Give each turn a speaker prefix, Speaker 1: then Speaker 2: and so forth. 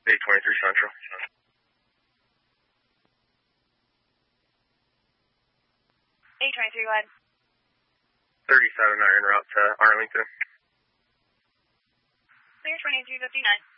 Speaker 1: 823 Central.
Speaker 2: 823, go ahead.
Speaker 1: 37 en route to Arlington.
Speaker 2: Clear 2359.